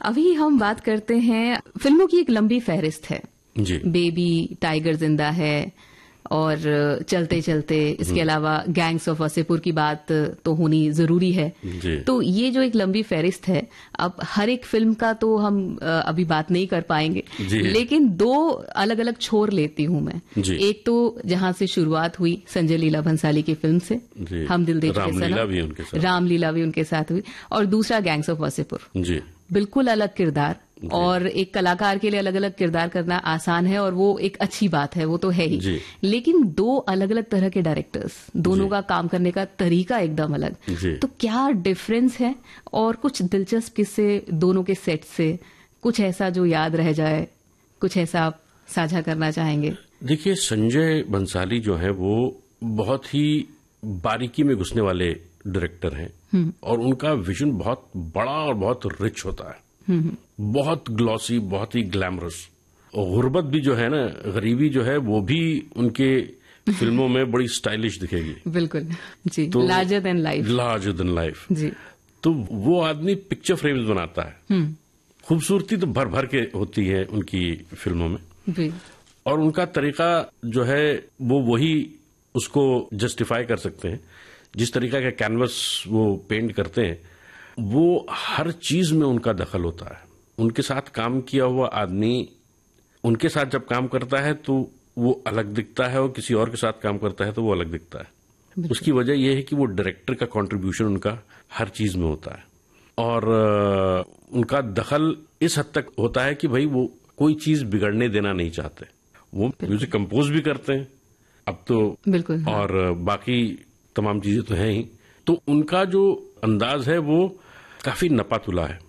अभी हम बात करते हैं, फिल्मों की एक लंबी फहरिस्त है जी। बेबी, टाइगर जिंदा है और चलते चलते, इसके अलावा गैंग्स ऑफ वासेपुर की बात तो होनी जरूरी है जी। तो ये जो एक लंबी फहरिस्त है, अब हर एक फिल्म का तो हम अभी बात नहीं कर पाएंगे, लेकिन दो अलग अलग छोर लेती हूं मैं। एक तो जहां से शुरुआत हुई संजय लीला भंसाली की फिल्म से, हम दिल दे चुके सनम, रामलीला भी उनके साथ हुई, और दूसरा गैंग्स ऑफ वासेपुर। बिल्कुल अलग किरदार, और एक कलाकार के लिए अलग अलग किरदार करना आसान है और वो एक अच्छी बात है, वो तो है ही, लेकिन दो अलग अलग तरह के डायरेक्टर्स, दोनों का काम करने का तरीका एकदम अलग, तो क्या डिफरेंस है और कुछ दिलचस्प किस्से दोनों के सेट से, कुछ ऐसा जो याद रह जाए, कुछ ऐसा आप साझा करना चाहेंगे? देखिए, संजय बंसाली जो है वो बहुत ही बारीकी में घुसने वाले डायरेक्टर हैं और उनका विजन बहुत बड़ा और बहुत रिच होता है, बहुत ग्लॉसी, बहुत ही ग्लैमरस। और गुर्बत भी जो है ना, गरीबी जो है, वो भी उनके फिल्मों में बड़ी स्टाइलिश दिखेगी। बिल्कुल जी, तो लार्जर देन लाइफ जी। तो वो आदमी पिक्चर फ्रेम्स बनाता है, खूबसूरती तो भर भर के होती है उनकी फिल्मों में जी। और उनका तरीका जो है वो वही उसको जस्टिफाई कर सकते हैं। जिस तरीका का कैनवस वो पेंट करते हैं, वो हर चीज में उनका दखल होता है। उनके साथ काम किया हुआ आदमी उनके साथ जब काम करता है तो वो अलग दिखता है और किसी और के साथ काम करता है तो वो अलग दिखता है। उसकी वजह यह है कि वो डायरेक्टर का कंट्रीब्यूशन उनका हर चीज में होता है और उनका दखल इस हद तक होता है कि भाई वो कोई चीज बिगड़ने देना नहीं चाहते। वो म्यूजिक कंपोज भी करते हैं अब तो, बिल्कुल, हाँ। और बाकी तमाम चीजें तो हैं ही। तो उनका जो अंदाज है वो काफी नपा तुला है।